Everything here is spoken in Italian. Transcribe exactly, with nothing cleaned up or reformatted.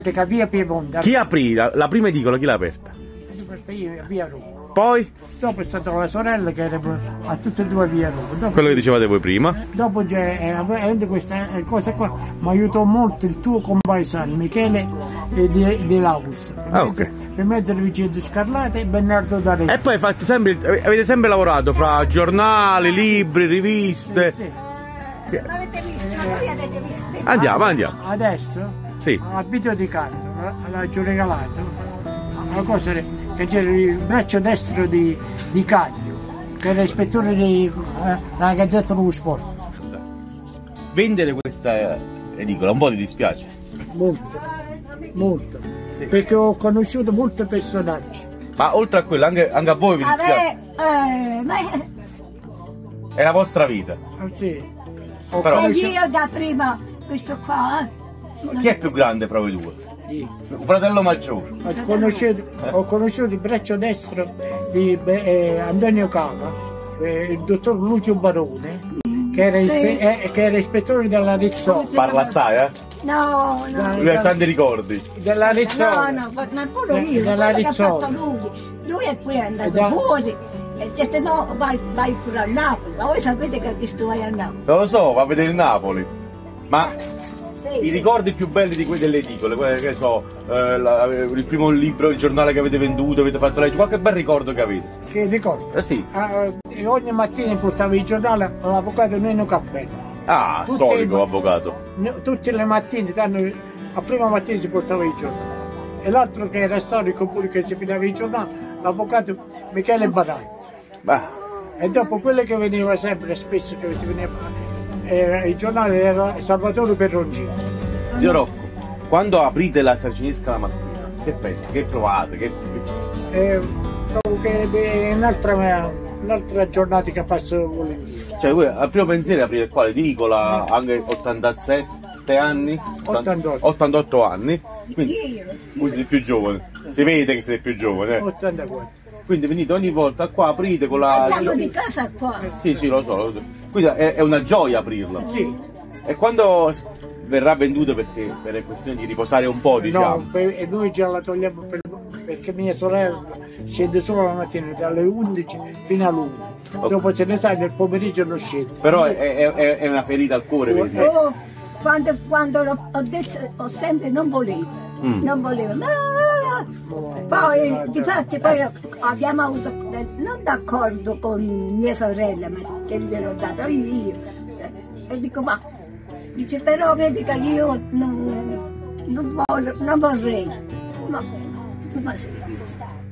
via Piemonte. Chi aprì la, la prima edicola? Chi l'ha aperta? Io, via Roma. Poi? Dopo è stata la sorella che era a tutte e due via Roma. Dopo, quello che dicevate voi prima. Dopo c'è eh, questa cosa qua mi aiutò molto il tuo compaesano Michele eh, di, di Laus. Per, ah, mezzo, okay. per mezzo di Vincenzo Scarlata e Bernardo D'Arezzo. E poi fatto sempre, avete sempre lavorato fra giornali, libri, riviste. Sì, sì. Che... Avete visto? Voi avete visto? Andiamo, andiamo. Adesso? Sì. Al video di canto, l'ha giù regalato. Una cosa che c'era il braccio destro di, di Caglio, che era ispettore della eh, Gazzetta dello Sport. Vendere questa edicola un po' ti dispiace? Molto, molto. Sì. Perché ho conosciuto molti personaggi. Ma oltre a quello, anche, anche a voi vi dispiace? Vabbè, eh, ma È la vostra vita. Ah, sì. Ho Però- e conosciuto- io da prima, questo qua, eh? Chi è più grande fra voi due? sì. Un fratello maggiore. Ho conosciuto, ho conosciuto il braccio destro di eh, Antonio Cava, eh, il dottor Lucio Barone, che era, ispe- eh, che era ispettore della Rizzoli. Parla assai, eh? No, no. Lui ha tanti ricordi. Della Rizzoli. No, no, ma ma pure Eh, io, della quello che ha fatto Rizzoli. lui. Lui è poi andato E da- fuori. E se no vai, vai pure a Napoli. Ma voi sapete che questo vai a Napoli. Non lo so, va a vedere il Napoli. Ma Sì. i ricordi più belli di quelle delle edicole, quelle che so, eh, la- il primo libro, il giornale che avete venduto, avete fatto leggere, qualche bel ricordo che avete? Che ricordo? Eh sì. Ah, e ogni mattina portava il giornale all'avvocato Nino Cappello. Ah, Tutti storico i- avvocato. Ne- Tutte le mattine, danno- a prima mattina si portava il giornale. E l'altro che era storico pure che si prendeva il giornale, l'avvocato Michele Badani. Bah, E dopo quello che veniva sempre, spesso che si veniva, eh, il giornale era Salvatore Perroncini. zio Rocco, quando aprite la Sarcinesca la mattina, che pensi? Che provate? Che... E trovo che è un'altra, un'altra giornata che passo volentieri. Cioè, voi al primo pensiero aprire qua l'edicola, anche ottantasette anni? ottantotto. ottantotto anni, quindi Io, voi siete più giovani. Si vede che siete più giovani, eh? ottantaquattro. Quindi venite ogni volta qua, aprite con la... Andiamo di casa qua. Sì, sì, lo so. lo so. Quindi è, è una gioia aprirla. Sì, E quando s- verrà venduta, perché per questione di riposare un po', diciamo. no, per- e noi già la togliamo per- perché mia sorella scende solo la mattina dalle undici fino all'una. Ok. Dopo se ne sa nel pomeriggio non scende. Però è, è- è- è una ferita al cuore, vedi? Oh, quando quando l'ho- ho detto, ho sempre non volevo. Mm. Non volevo. Ma... Poi, difatti, poi abbiamo avuto eh, non d'accordo con mia sorella, ma che gliel'ho dato io. E dico, ma dice, però vedi che io non, non, voglio, non vorrei. Ma, ma sì.